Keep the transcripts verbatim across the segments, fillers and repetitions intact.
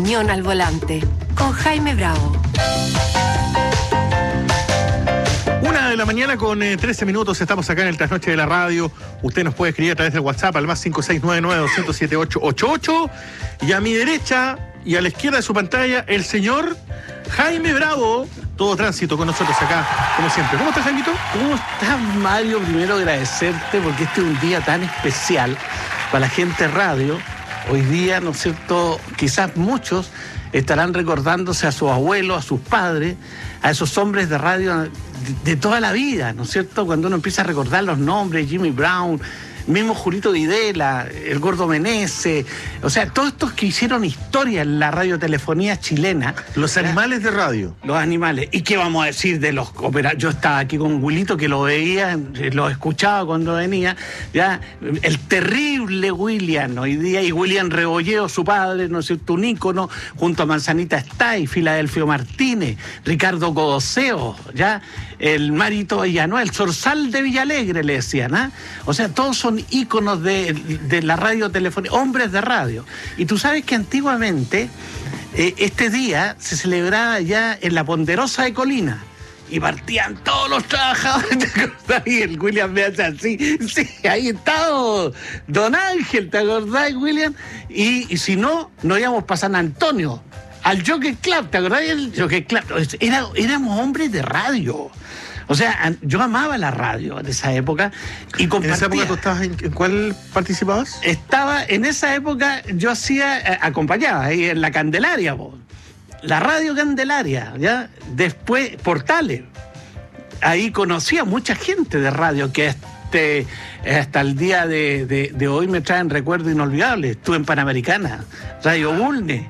opinión al volante. Con Jaime Bravo. Una de la mañana con eh, trece minutos, estamos acá en el Trasnoche de la Radio. Usted nos puede escribir a través del WhatsApp al más cinco seis nueve nueve, dos cero siete, ocho ocho ocho. Y a mi derecha y a la izquierda de su pantalla, el señor Jaime Bravo. Todo tránsito con nosotros acá, como siempre. ¿Cómo estás, Jaimito? ¿Cómo estás, Mario? Primero agradecerte porque este es un día tan especial para la gente de radio. Hoy día, ¿no es cierto?, quizás muchos estarán recordándose a sus abuelos, a sus padres, a esos hombres de radio de, de toda la vida, ¿no es cierto? Cuando uno empieza a recordar los nombres, Jimmy Brown, mismo Julito Videla, el Gordo Meneses, o sea, todos estos que hicieron historia en la radiotelefonía chilena. Los animales de radio. Los animales. ¿Y qué vamos a decir de los operadores? Yo estaba aquí con Wilito, que lo veía, lo escuchaba cuando venía, ya, el terrible William hoy día, y William Rebolleo, su padre, ¿no es cierto?, un ícono, junto a Manzanita Stay, Filadelfio Martínez, Ricardo Codoseo, ya, el Marito Villanueva, el Zorzal de Villalegre, le decían, ¿ah? O sea, todos son íconos de, de la radiotelefonía, hombres de radio. Y tú sabes que antiguamente eh, este día se celebraba ya en la Ponderosa de Colina y partían todos los trabajadores. ¿Te acordás? Y el William me hace así, sí, ahí está Don Ángel, ¿te acordás, William? Y, y si no, nos íbamos para San Antonio al Jockey Club, ¿te acordás del Jockey Club? Era, éramos hombres de radio. O sea, yo amaba la radio en esa época y compartía. ¿En esa época tú estabas en, en cuál participabas? Estaba, en esa época yo hacía, eh, acompañaba ahí en la Candelaria, vos. La radio Candelaria, ¿ya? Después, Portales. Ahí conocí a mucha gente de radio que este, hasta el día de, de, de hoy me traen recuerdos inolvidables. Estuve en Panamericana, Radio Bulne.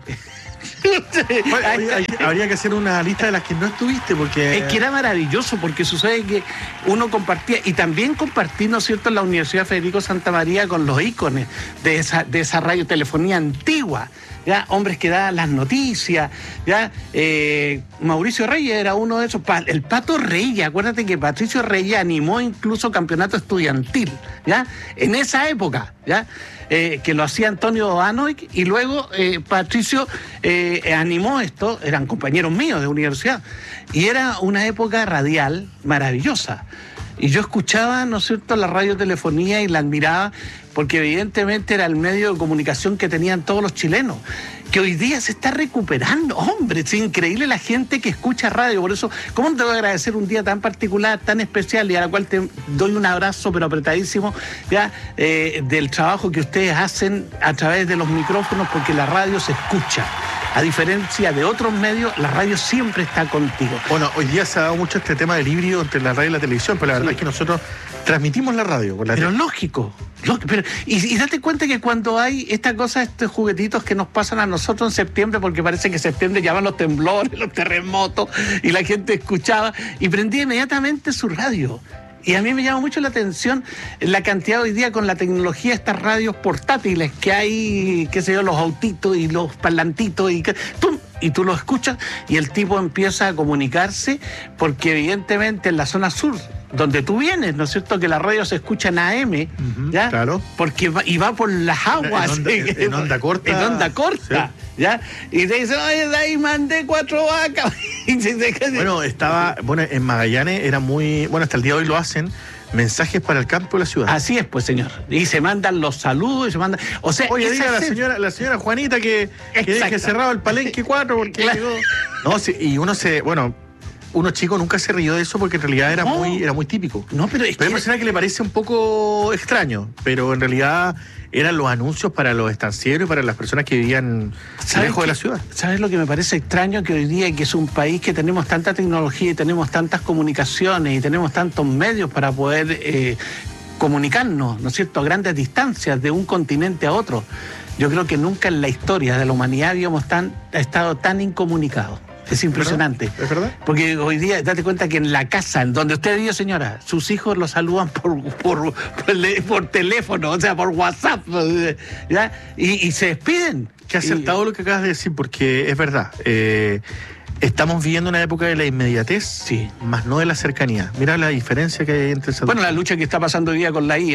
Bueno, hay, habría que hacer una lista de las que no estuviste, porque... Es que era maravilloso, porque sucede que uno compartía, y también compartí, ¿no es cierto?, en la Universidad Federico Santa María con los íconos de esa, de esa radiotelefonía antigua, ya, hombres que daban las noticias, ya, eh, Mauricio Reyes era uno de esos, el Pato Reyes, acuérdate que Patricio Reyes animó incluso campeonato estudiantil, ya, en esa época, ya, eh, que lo hacía Antonio Anoic, y luego eh, Patricio eh, animó esto, eran compañeros míos de universidad, y era una época radial maravillosa. Y yo escuchaba, ¿no es cierto?, la radiotelefonía y la admiraba, porque evidentemente era el medio de comunicación que tenían todos los chilenos, que hoy día se está recuperando. Hombre, es increíble la gente que escucha radio. Por eso, ¿cómo no te voy a agradecer un día tan particular, tan especial, y a la cual te doy un abrazo, pero apretadísimo, ya, eh, del trabajo que ustedes hacen a través de los micrófonos, porque la radio se escucha. A diferencia de otros medios, la radio siempre está contigo. Bueno, hoy día se ha dado mucho este tema del híbrido entre la radio y la televisión, pero la verdad sí. es que nosotros transmitimos la radio. Con la pero lógico. lógico pero, y, y date cuenta que cuando hay esta cosa, estos juguetitos que nos pasan a nosotros en septiembre, porque parece que en septiembre ya van los temblores, los terremotos, y la gente escuchaba, y prendía inmediatamente su radio. Y a mí me llama mucho la atención la cantidad hoy día con la tecnología, estas radios portátiles que hay, qué sé yo, los autitos y los parlantitos, y, ¡pum! Y tú lo escuchas y el tipo empieza a comunicarse, porque evidentemente en la zona sur, donde tú vienes, ¿no es cierto?, que la radio se escucha en A M, uh-huh, ¿ya? Claro. Porque va, y va por las aguas. En onda, en, en onda corta. En onda corta, sí. ¿Ya? Y te dice, oye, de ahí mandé cuatro vacas. Bueno, estaba, bueno, en Magallanes era muy, bueno, hasta el día de hoy lo hacen, mensajes para el campo de la ciudad. Así es, pues, señor. Y se mandan los saludos y se mandan... O sea, oye, diga a la es... señora, la señora Juanita que, que deje cerrado el Palenque cuatro porque claro. llegó... No, sí, y uno se, bueno... Uno chico nunca se rió de eso porque en realidad era no. muy era muy típico. No, pero es pero hay que... personas que le parece un poco extraño, pero en realidad eran los anuncios para los estancieros y para las personas que vivían lejos de la ciudad. ¿Sabes lo que me parece extraño? Que hoy día, que es un país que tenemos tanta tecnología y tenemos tantas comunicaciones y tenemos tantos medios para poder eh, comunicarnos, ¿no es cierto?, a grandes distancias de un continente a otro. Yo creo que nunca en la historia de la humanidad habíamos tan, estado tan incomunicados. Es impresionante. ¿Es verdad? Porque hoy día, date cuenta que en la casa, en donde usted vive, señora, sus hijos lo saludan por, por, por, por teléfono, o sea, por WhatsApp, ¿ya? Y, y se despiden. Qué acertado y... lo que acabas de decir, porque es verdad. Eh, estamos viviendo una época de la inmediatez, sí, más no de la cercanía. Mira la diferencia que hay entre esas Bueno, dos. la lucha que está pasando hoy día con la I A,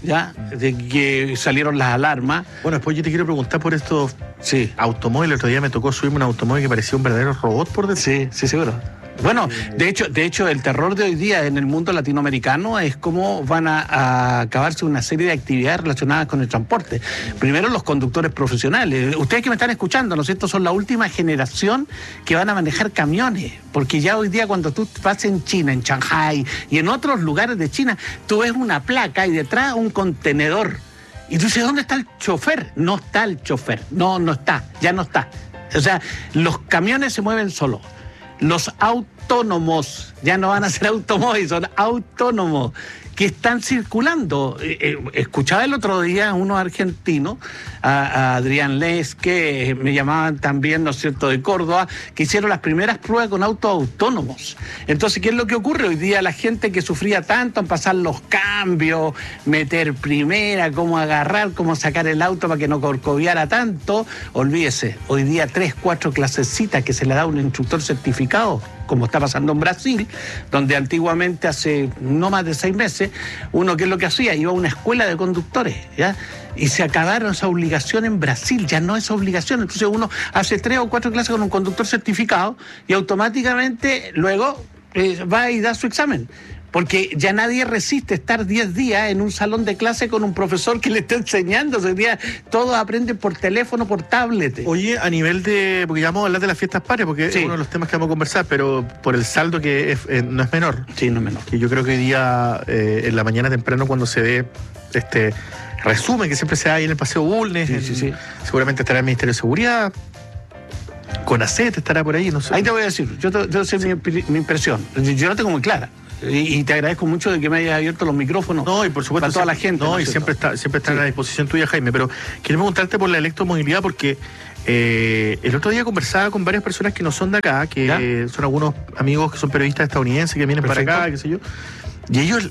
ya, de que salieron las alarmas. Bueno, después yo te quiero preguntar por estos Sí, automóviles. El otro día me tocó subirme un automóvil que parecía un verdadero robot por dentro. sí, sí, seguro. Bueno, de hecho, de hecho, el terror de hoy día en el mundo latinoamericano es cómo van a, a acabarse una serie de actividades relacionadas con el transporte. Primero, los conductores profesionales. Ustedes que me están escuchando, ¿no es cierto?, son la última generación que van a manejar camiones. Porque ya hoy día cuando tú vas en China, en Shanghai y en otros lugares de China, tú ves una placa y detrás un contenedor. Y tú dices, ¿dónde está el chofer? No está el chofer. No, no está. Ya no está. O sea, los camiones se mueven solos. Los autónomos, ya no van a ser automóviles, son autónomos, que están circulando. Eh, eh, escuchaba el otro día a unos argentinos, a, a Adrián Les, que me llamaban también, ¿no es cierto?, de Córdoba, que hicieron las primeras pruebas con autos autónomos. Entonces, ¿qué es lo que ocurre? Hoy día la gente que sufría tanto en pasar los cambios, meter primera, cómo agarrar, cómo sacar el auto para que no corcoviara tanto, olvídese, hoy día tres, cuatro clasecitas que se le da a un instructor certificado, como está pasando en Brasil, donde antiguamente, hace no más de seis meses, uno, ¿qué es lo que hacía? Iba a una escuela de conductores, ¿ya? Y se acabaron esa obligación en Brasil, ya no es obligación. Entonces uno hace tres o cuatro clases con un conductor certificado y automáticamente luego eh, va y da su examen. Porque ya nadie resiste estar diez días en un salón de clase con un profesor que le está enseñando. Hoy día todos aprenden por teléfono, por tablet. Oye, a nivel de... Porque ya vamos a hablar de las fiestas patrias, porque sí, es uno de los temas que vamos a conversar, pero por el saldo que es, eh, no es menor. Sí, no es menor. Que yo creo que hoy día, eh, en la mañana temprano, cuando se ve este resumen que siempre se da ahí en el Paseo Bulnes, sí, en, sí, sí. seguramente estará el Ministerio de Seguridad, CONACET estará por ahí, no sé. Ahí te voy a decir, yo te, te voy a decir sí. mi, mi impresión. Yo la tengo muy clara. Y, y te agradezco mucho de que me hayas abierto los micrófonos. No, y por supuesto, para toda siempre, la gente. No, ¿no y siempre está, siempre está sí. a la disposición tuya, Jaime. Pero quiero preguntarte por la electromovilidad, porque eh, el otro día conversaba con varias personas que no son de acá, que ¿Ya? son algunos amigos que son periodistas estadounidenses que vienen Perfecto. para acá, qué sé yo. Y ellos...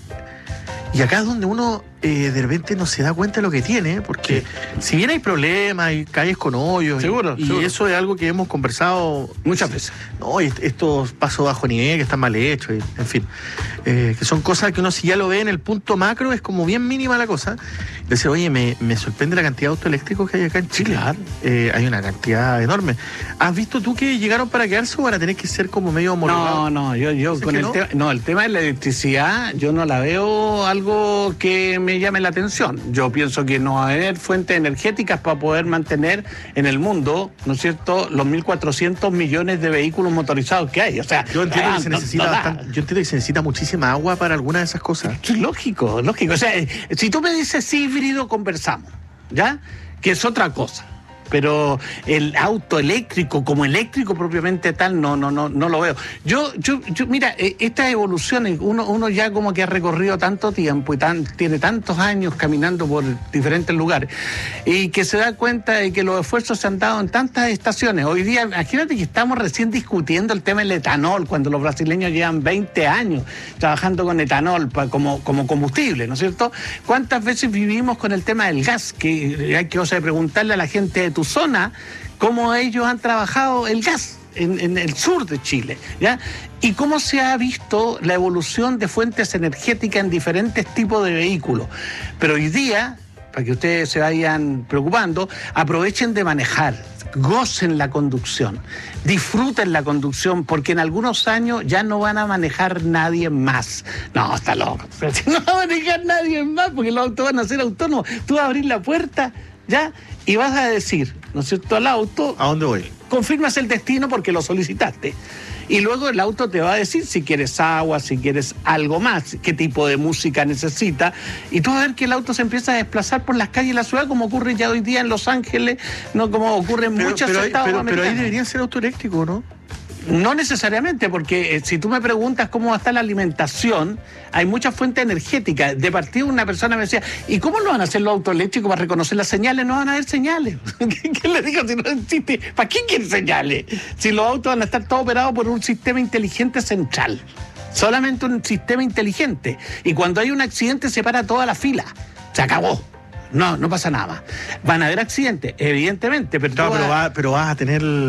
Y acá es donde uno eh, de repente no se da cuenta de lo que tiene, porque sí. si bien hay problemas, hay calles con hoyos, seguro, y, seguro. y eso es algo que hemos conversado muchas veces. No, y estos pasos bajo nivel que están mal hechos, y, en fin, eh, que son cosas que uno si ya lo ve en el punto macro es como bien mínima la cosa. Decir, oye, me, me sorprende la cantidad de autos eléctricos que hay acá en Chile. Claro. Eh, hay una cantidad enorme. ¿Has visto tú que llegaron para quedarse o van a tener que ser como medio homologados? No, no, yo, yo con el no? tema, no, el tema de la electricidad, yo no la veo algo que me llame la atención. Yo pienso que no va a haber fuentes energéticas para poder mantener en el mundo, ¿no es cierto?, los mil cuatrocientos millones de vehículos motorizados que hay. O sea, yo entiendo, ah, que, se no, necesita no bastante, yo entiendo que se necesita muchísima agua para alguna de esas cosas. Es lógico, lógico. O sea, si tú me dices híbrido, conversamos, ¿ya? Que es otra cosa. Pero el auto eléctrico, como eléctrico propiamente tal, no, no, no, no lo veo. Yo, yo, yo, mira, estas evoluciones, uno, uno ya como que ha recorrido tanto tiempo y tan, tiene tantos años caminando por diferentes lugares, y que se da cuenta de que los esfuerzos se han dado en tantas estaciones. Hoy día, imagínate que estamos recién discutiendo el tema del etanol, cuando los brasileños llevan veinte años trabajando con etanol pa, como, como combustible, ¿no es cierto? ¿Cuántas veces vivimos con el tema del gas? Que hay que, o sea, preguntarle a la gente de tu zona cómo ellos han trabajado el gas en, en el sur de Chile, ¿ya? Y cómo se ha visto la evolución de fuentes energéticas en diferentes tipos de vehículos. Pero hoy día, para que ustedes se vayan preocupando, aprovechen de manejar, gocen la conducción, disfruten la conducción, porque en algunos años ya no van a manejar nadie más. No, está loco. Pero si no va a manejar nadie más, porque los autos van a ser autónomos. Tú vas a abrir la puerta, ¿ya? Y vas a decir, ¿no es cierto?, al auto... ¿A dónde voy? Confirmas el destino porque lo solicitaste. Y luego el auto te va a decir si quieres agua, si quieres algo más, qué tipo de música necesita. Y tú vas a ver que el auto se empieza a desplazar por las calles de la ciudad, como ocurre ya hoy día en Los Ángeles, no como ocurre en pero, muchos pero, estados pero, americanos. pero ahí debería ser auto eléctrico, ¿no? No necesariamente, porque eh, si tú me preguntas cómo va a estar la alimentación, hay muchas fuentes energéticas. De partida una persona me decía, ¿y cómo lo van a hacer los autos eléctricos para reconocer las señales? No van a haber señales. ¿Qué le digo si no existe? ¿Para qué quieren señales? Si los autos van a estar todos operados por un sistema inteligente central. Solamente un sistema inteligente. Y cuando hay un accidente se para toda la fila. Se acabó. No, no pasa nada más. Van a haber accidentes, evidentemente, pero, no, vas... pero, va, pero vas a tener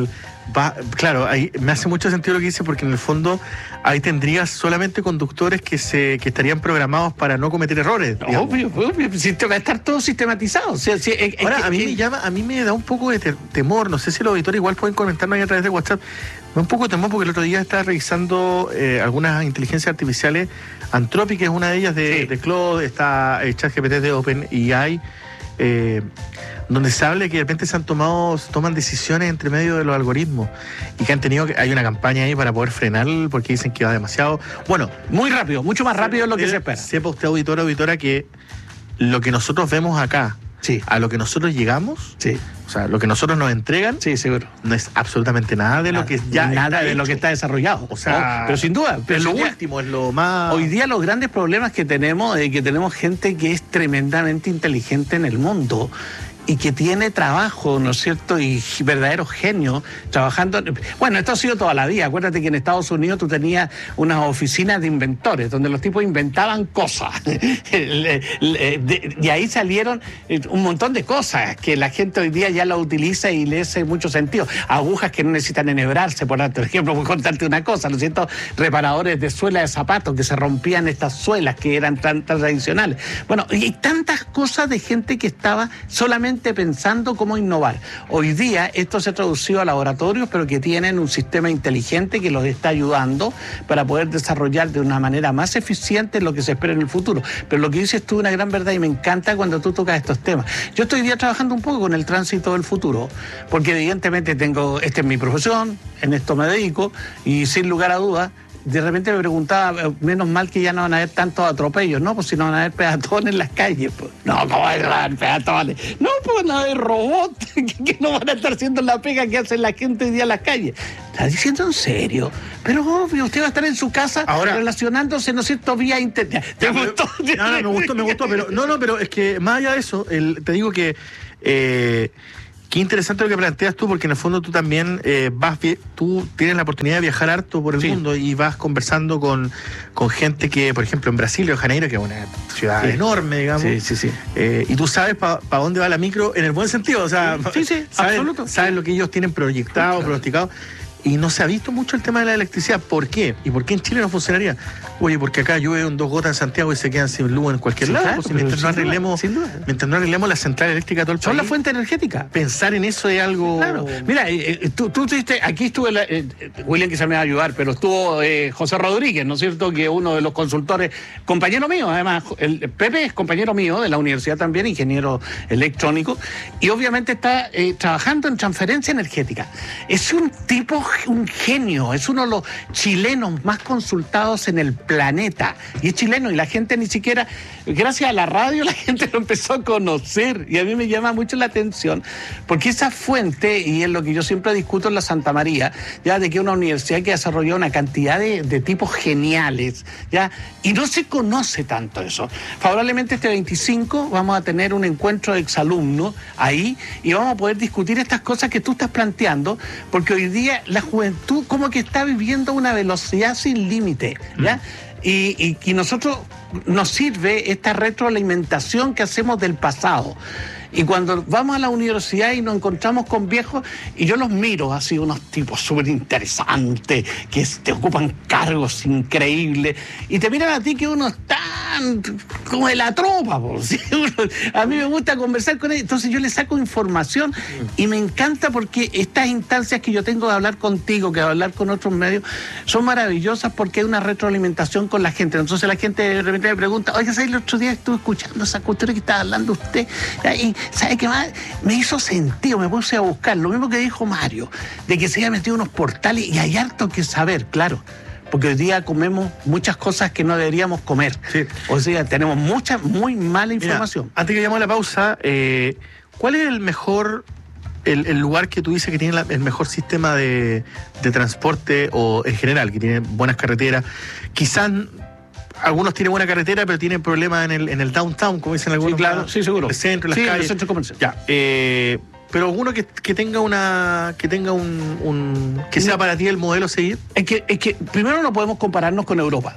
Va, claro, ahí me hace mucho sentido lo que dice, porque en el fondo ahí tendrías solamente conductores que se que estarían programados para no cometer errores. Obvio, obvio, va a estar todo sistematizado. O sea, si, es, Ahora, es, a mí es, me llama, a mí me da un poco de te- temor, no sé si los auditores igual pueden comentarnos ahí a través de WhatsApp. Me da un poco de temor porque el otro día estaba revisando eh, algunas inteligencias artificiales. Anthropic es una de ellas de, Sí. de Claude, está eh, ChatGPT de OpenAI, eh, donde se habla que de repente se han tomado, se toman decisiones entre medio de los algoritmos y que han tenido que, hay una campaña ahí para poder frenar porque dicen que va demasiado. Bueno, muy rápido, mucho más rápido de lo que eh, se espera. Sepa usted, auditor, auditora, que lo que nosotros vemos acá, Sí, a lo que nosotros llegamos, sí, o sea, lo que nosotros nos entregan, sí, seguro. no es absolutamente nada de lo que ya Nada está de lo hecho. que está desarrollado. O sea, No, pero sin duda. Pero es lo sin duda, último, es lo más... hoy día los grandes problemas que tenemos es que tenemos gente que es tremendamente inteligente en el mundo y que tiene trabajo, ¿no es cierto? Y verdaderos genios trabajando. Bueno, esto ha sido toda la vida. Acuérdate que en Estados Unidos tú tenías unas oficinas de inventores donde los tipos inventaban cosas. Y ahí salieron un montón de cosas que la gente hoy día ya la utiliza y le hace mucho sentido. Agujas que no necesitan enhebrarse, por ejemplo, por contarte una cosa, ¿no es cierto? Reparadores de suela de zapatos que se rompían estas suelas que eran tan, tan tradicionales. Bueno, y hay tantas cosas de gente que estaba solamente pensando cómo innovar. Hoy día esto se ha traducido a laboratorios, pero que tienen un sistema inteligente que los está ayudando para poder desarrollar de una manera más eficiente lo que se espera en el futuro. Pero lo que dices tú es una gran verdad y me encanta cuando tú tocas estos temas. Yo estoy hoy día trabajando un poco con el tránsito del futuro, porque evidentemente tengo, esta es mi profesión, en esto me dedico y sin lugar a dudas, de repente me preguntaba, menos mal que ya no van a haber tantos atropellos, ¿no? Pues si no van a haber peatones en las calles, pues. No, ¿cómo van a haber peatones? No, pues van a haber robots que, que no van a estar haciendo la pega que hace la gente hoy día en las calles. ¿Estás diciendo en serio? Pero obvio, usted va a estar en su casa ahora, relacionándose, ¿no es cierto?, vía internet. ¿Te gustó? No, no, me gustó, me gustó, pero no, no, pero es que más allá de eso, el, te digo que eh, qué interesante lo que planteas tú, porque en el fondo tú también eh, vas, tú tienes la oportunidad de viajar harto por el Sí. mundo y vas conversando con, con gente que, por ejemplo, en Brasil, Río de Janeiro, que es una ciudad Sí. enorme, digamos, Sí, sí, sí. eh, y tú sabes para pa dónde va la micro en el buen sentido, o sea, Sí, sí, sabes, absoluto. sabes lo que ellos tienen proyectado, Claro. pronosticado. Y no se ha visto mucho el tema de la electricidad. ¿Por qué? ¿Y por qué en Chile no funcionaría? Oye, porque acá llueve un dos gotas en Santiago y se quedan sin luz en cualquier Sí, lado. claro, Pues, pero mientras, no sin duda, arreglemos, sin duda. mientras no arreglemos la central eléctrica de todo el Son país, la fuente energética. pensar en eso es algo... Claro, mira, eh, eh, tú, tú dijiste, aquí estuve, la, eh, William quizá me va a ayudar, pero estuvo eh, José Rodríguez, ¿no es cierto?, que uno de los consultores, compañero mío, además, el Pepe es compañero mío de la universidad también, ingeniero electrónico, y obviamente está eh, trabajando en transferencia energética. Es un tipo, un genio, es uno de los chilenos más consultados en el planeta, y es chileno, y la gente ni siquiera, gracias a la radio, la gente lo empezó a conocer, y a mí me llama mucho la atención, porque esa fuente, y es lo que yo siempre discuto en la Santa María, ya de que una universidad que desarrolló una cantidad de, de tipos geniales, ya, y no se conoce tanto eso. Favorablemente este veinticinco vamos a tener un encuentro de exalumnos ahí, y vamos a poder discutir estas cosas que tú estás planteando, porque hoy día la juventud como que está viviendo una velocidad sin límite, ¿ya? Mm. Y, y, y nosotros nos sirve esta retroalimentación que hacemos del pasado. Y cuando vamos a la universidad y nos encontramos con viejos, y yo los miro así, unos tipos súper interesantes, que te ocupan cargos increíbles, y te miran a ti que uno está como de la tropa, por ¿sí? A mí me gusta conversar con ellos, entonces yo les saco información, y me encanta porque estas instancias que yo tengo de hablar contigo, que de hablar con otros medios, son maravillosas porque hay una retroalimentación con la gente. Entonces la gente de repente me pregunta, oye, ¿sabes? El otro día estuve escuchando esa cuestión que estaba hablando usted, y ¿sabe qué más? Me hizo sentido, me puse a buscar. Lo mismo que dijo Mario, de que se había metido unos portales y hay harto que saber, claro. Porque hoy día comemos muchas cosas que no deberíamos comer. Sí. O sea, tenemos mucha, muy mala información. Mira, antes que llamemos a la pausa, eh, ¿cuál es el mejor, el, el lugar que tú dices que tiene la, el mejor sistema de, de transporte, o en general, que tiene buenas carreteras? Quizás algunos tienen buena carretera, pero tienen problemas en el, en el downtown, como dicen algunos. Sí, claro, sí, seguro. El centro, las sí, calles. el centro comercial. Ya, eh, pero alguno que, que tenga una, que tenga un, un que sea para ti el modelo a seguir. Es que, es que primero no podemos compararnos con Europa.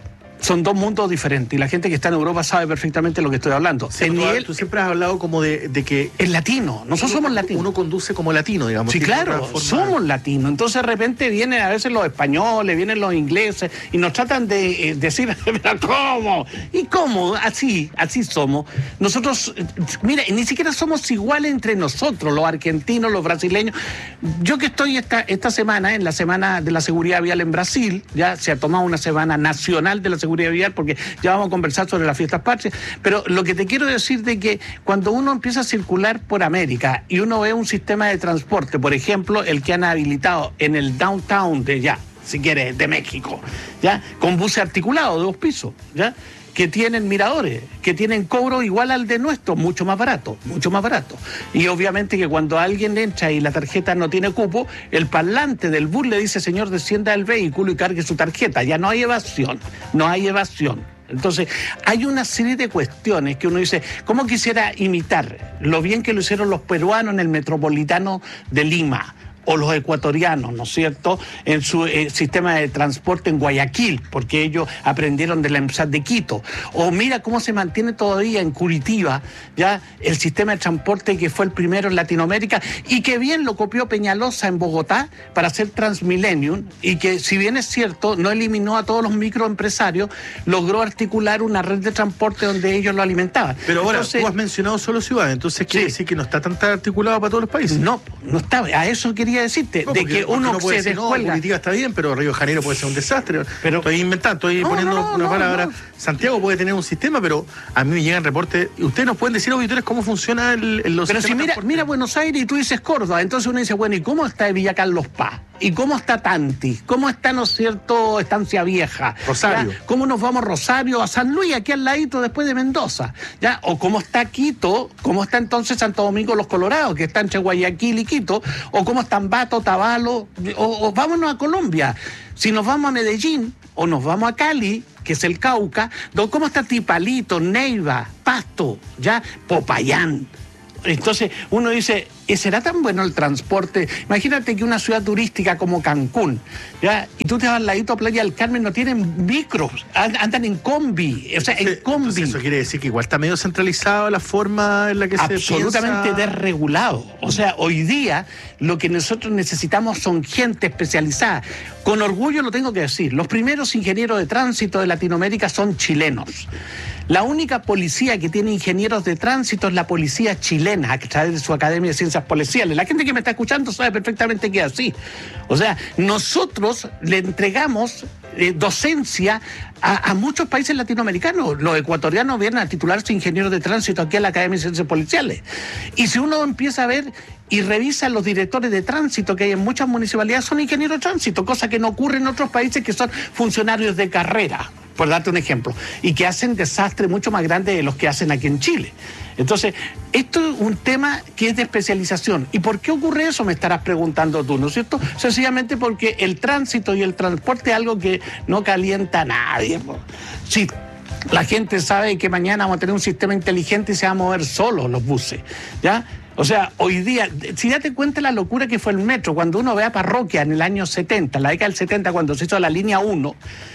son dos mundos diferentes y la gente que está en Europa sabe perfectamente lo que estoy hablando. Sí, el tú, nivel, tú siempre has hablado como de, de que... es latino, nosotros uno, somos latinos. Uno conduce como latino, digamos. Sí, claro, forma... somos latinos. Entonces de repente vienen a veces los españoles, vienen los ingleses y nos tratan de eh, decir, ¿pero cómo? ¿Y cómo? Así, así somos. Nosotros, mira, ni siquiera somos iguales entre nosotros, los argentinos, los brasileños. Yo que estoy esta, esta semana, en la semana de la seguridad vial en Brasil, ya se ha tomado una semana nacional de la seguridad vial porque ya vamos a conversar sobre las fiestas patrias, pero lo que te quiero decir de que cuando uno empieza a circular por América y uno ve un sistema de transporte, por ejemplo, el que han habilitado en el downtown de ya, si quieres, de México, ya, con buses articulados de dos pisos, ya, que tienen miradores, que tienen cobro igual al de nuestro, mucho más barato, mucho más barato. Y obviamente que cuando alguien entra y la tarjeta no tiene cupo, el parlante del bus le dice, señor, descienda del vehículo y cargue su tarjeta. Ya no hay evasión, no hay evasión. Entonces, hay una serie de cuestiones que uno dice, ¿cómo quisiera imitar lo bien que lo hicieron los peruanos en el metropolitano de Lima? O los ecuatorianos, ¿no es cierto?, en su eh, sistema de transporte en Guayaquil, porque ellos aprendieron de la EMSAT de Quito. O mira cómo se mantiene todavía en Curitiba, ya, el sistema de transporte que fue el primero en Latinoamérica y que bien lo copió Peñalosa en Bogotá para hacer Transmillennium y que, si bien es cierto, no eliminó a todos los microempresarios, logró articular una red de transporte donde ellos lo alimentaban. Pero ahora, entonces, tú has mencionado solo ciudades, entonces quiere sí. decir que no está tan articulado para todos los países. No, no está, a eso quería decirte, no, de porque, que uno no puede se decir, descuelga. No, Curitiba está bien, pero Río de Janeiro puede ser un desastre. Pero, estoy inventando, estoy no, poniendo no, una no, palabra. no. Santiago puede tener un sistema, pero a mí me llegan reportes. Y ustedes nos pueden decir, auditores, cómo funciona el, el los Pero si mira, mira Buenos Aires y tú dices Córdoba, entonces uno dice, bueno, ¿y cómo está Villa Carlos Paz? ¿Y cómo está Tanti? ¿Cómo está, no es cierto, Estancia Vieja? Rosario. ¿Ya? ¿Cómo nos vamos a Rosario, a San Luis, aquí al ladito después de Mendoza? ¿Ya? ¿O cómo está Quito? ¿Cómo está entonces Santo Domingo Los Colorados, que está entre Guayaquil y Quito? ¿O cómo están Bato, Tabalo? O, o vámonos a Colombia. Si nos vamos a Medellín o nos vamos a Cali, que es el Cauca, ¿cómo está Tipalito, Neiva, Pasto, ya, Popayán? Entonces uno dice, ¿será tan bueno el transporte? Imagínate que una ciudad turística como Cancún, ¿ya? Y tú te vas al ladito a Playa del Carmen, no tienen micros, andan en combi, o sea, entonces, en combi. Entonces eso quiere decir que igual está medio centralizado la forma en la que Absolutamente se Absolutamente piensa... desregulado. O sea, hoy día lo que nosotros necesitamos son gente especializada. Con orgullo lo tengo que decir, los primeros ingenieros de tránsito de Latinoamérica son chilenos. La única policía que tiene ingenieros de tránsito es la policía chilena, a través de su Academia de Ciencias Policiales. La gente que me está escuchando sabe perfectamente que es así. O sea, nosotros le entregamos eh, docencia a, a muchos países latinoamericanos. Los ecuatorianos vienen a titularse ingenieros de tránsito aquí a la Academia de Ciencias Policiales. Y si uno empieza a ver y revisa los directores de tránsito que hay en muchas municipalidades, son ingenieros de tránsito, cosa que no ocurre en otros países que son funcionarios de carrera, por darte un ejemplo, y que hacen desastres mucho más grandes de los que hacen aquí en Chile. Entonces, esto es un tema que es de especialización. ¿Y por qué ocurre eso? Me estarás preguntando tú, ¿no es cierto? Sencillamente porque el tránsito y el transporte es algo que no calienta a nadie. Si la gente sabe que mañana vamos a tener un sistema inteligente y se va a mover solo los buses, ¿ya? O sea, hoy día, si date cuenta la locura que fue el metro, cuando uno ve a Parroquia en el año setenta, en la década del setenta, cuando se hizo la línea uno,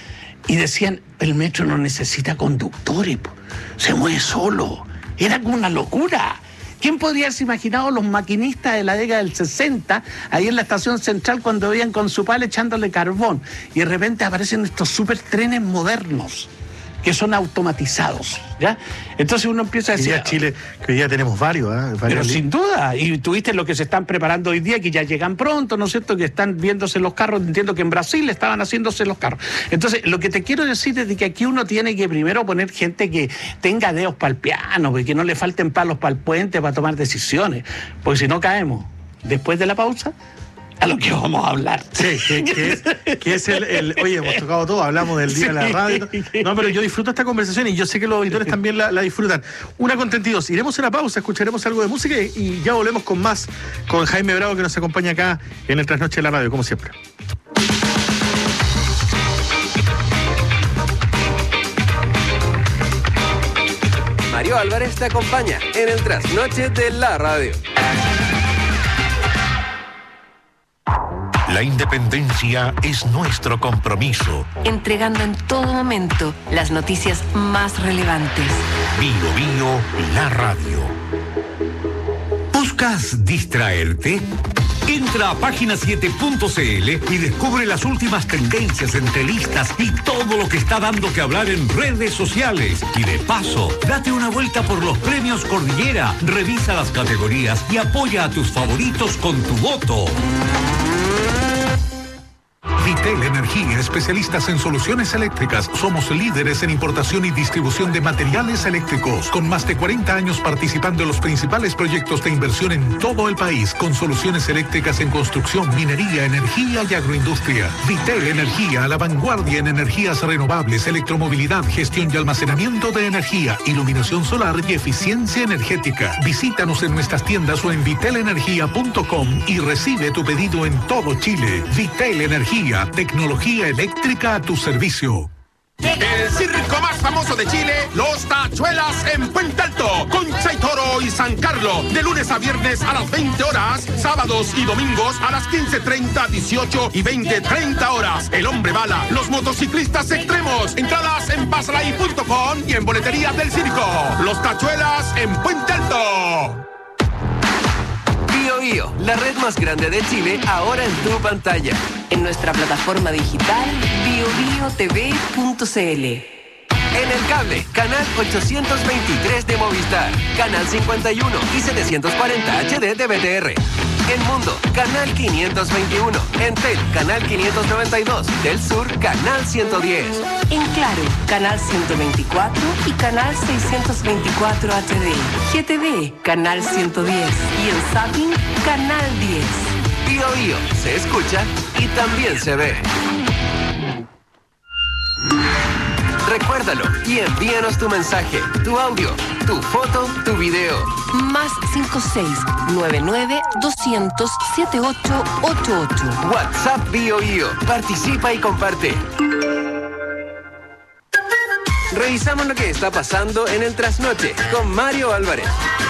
y decían, el metro no necesita conductores, se mueve solo. Era como una locura. ¿Quién podría haberse imaginado los maquinistas de la década del sesenta, ahí en la estación central, cuando veían con su pala echándole carbón? Y de repente aparecen estos super trenes modernos, que son automatizados, ¿ya? Entonces uno empieza a decir... Y ya Chile, que hoy día tenemos varios, ¿eh? Varios Pero li- sin duda, y tuviste lo que se están preparando hoy día, que ya llegan pronto, ¿no es cierto?, que están viéndose los carros, entiendo que en Brasil estaban haciéndose los carros. Entonces, lo que te quiero decir es de que aquí uno tiene que primero poner gente que tenga dedos para el piano, que no le falten palos para el puente para tomar decisiones, porque si no caemos, después de la pausa, a lo que vamos a hablar. Sí, que, que es, que es el, el... Oye, hemos tocado todo, hablamos del día de la radio. No, pero yo disfruto esta conversación y yo sé que los auditores también la, la disfrutan. Una con treinta y dos. Iremos a una pausa, escucharemos algo de música y ya volvemos con más con Jaime Bravo, que nos acompaña acá en el Trasnoche de la Radio, como siempre. Mario Álvarez te acompaña en el Trasnoche de la Radio. La independencia es nuestro compromiso. Entregando en todo momento las noticias más relevantes. Bio Bio, la radio. ¿Buscas distraerte? Entra a página siete punto c l y descubre las últimas tendencias, entrevistas y todo lo que está dando que hablar en redes sociales. Y de paso, date una vuelta por los premios Cordillera, revisa las categorías y apoya a tus favoritos con tu voto. Vitel Energía, especialistas en soluciones eléctricas. Somos líderes en importación y distribución de materiales eléctricos, con más de cuarenta años participando en los principales proyectos de inversión en todo el país, con soluciones eléctricas en construcción, minería, energía y agroindustria. Vitel Energía, a la vanguardia en energías renovables, electromovilidad, gestión y almacenamiento de energía, iluminación solar y eficiencia energética. Visítanos en nuestras tiendas o en vitel energía punto com y recibe tu pedido en todo Chile. Vitel Energía, tecnología eléctrica a tu servicio. El circo más famoso de Chile, Los Tachuelas en Puente Alto, Concha y Toro y San Carlos, de lunes a viernes a las veinte horas, sábados y domingos a las quince treinta, dieciocho y veinte treinta horas. El Hombre Bala, los motociclistas extremos, entradas en pasalay punto com y en boletería del circo. Los Tachuelas en Puente Alto. Bio Bio, la red más grande de Chile, ahora en tu pantalla. En nuestra plataforma digital bio bio t v punto c l. En el cable, canal ochocientos veintitrés de Movistar, canal cincuenta y uno y setecientos cuarenta H D de B T R. En Mundo, canal quinientos veintiuno. En Tel, canal quinientos noventa y dos. Del Sur, canal ciento diez. En Claro, canal ciento veinticuatro y canal seiscientos veinticuatro H D. G T V, canal ciento diez. Y en Zapping, canal diez. Bio Bio, se escucha y también se ve. Recuérdalo y envíanos tu mensaje, tu audio, tu foto, tu video. Más cinco seis nueve nueve dos cero cero siete ocho ocho ocho. WhatsApp Bio Bio. Participa y comparte. Revisamos lo que está pasando en el trasnoche con Mario Álvarez.